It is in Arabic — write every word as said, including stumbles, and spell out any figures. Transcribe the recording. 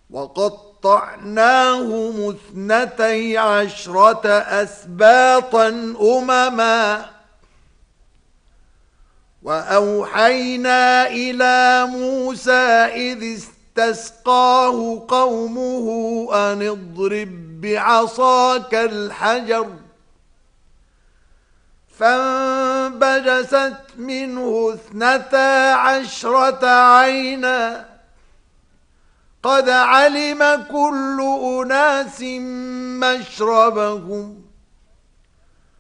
وقطعناهم اثنتي عشرة أسباطا أمما وأوحينا إلى موسى إذ استسقاه قومه أن اضرب بعصاك الحجر فانبجست منه اثنتا عشرة عينا قد علم كل أناس مشربهم